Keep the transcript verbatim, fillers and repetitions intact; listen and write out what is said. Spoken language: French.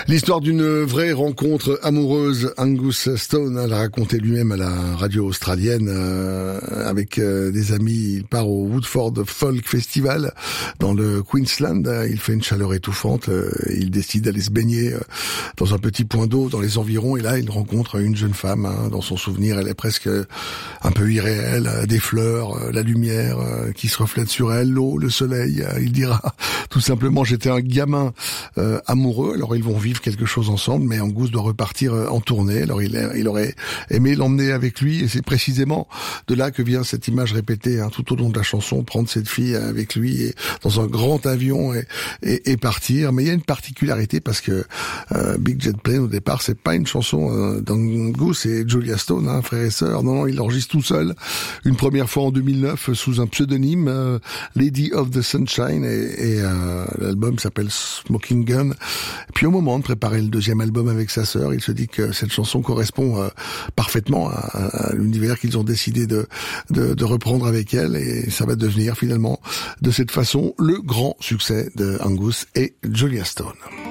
L'histoire d'une vraie rencontre amoureuse, Angus Stone l'a raconté lui-même à la radio australienne euh, avec euh, des amis. Il part au Woodford Folk Festival dans le Queensland. Il fait une chaleur étouffante. Euh, il décide d'aller se baigner euh, dans un petit point d'eau dans les environs. Et là, il rencontre une jeune femme. Hein, dans son souvenir, elle est presque un peu irréelle. Des fleurs, euh, la lumière euh, qui se reflète sur elle, l'eau, le soleil. Euh, il dira tout simplement, j'étais un gamin euh, amoureux. Alors ils vont vivre quelque chose ensemble, mais Angus doit repartir en tournée. Alors il, il aurait aimé l'emmener avec lui, et c'est précisément de là que vient cette image répétée hein, tout au long de la chanson, prendre cette fille avec lui et, dans un grand avion et, et, et partir. Mais il y a une particularité parce que euh, Big Jet Plane au départ, c'est pas une chanson euh, d'Angus et Julia Stone, hein, frère et sœur. Non, non, il l'enregistre tout seul. Une première fois en deux mille neuf sous un pseudonyme, euh, Lady of the Sunshine, et, et euh, l'album s'appelle Smoking Gun. Et puis au moment de préparer le deuxième album avec sa sœur, il se dit que cette chanson correspond euh, parfaitement à, à l'univers qu'ils ont décidé de, de, de reprendre avec elle, et ça va devenir finalement de cette façon le grand succès de Angus et Julia Stone.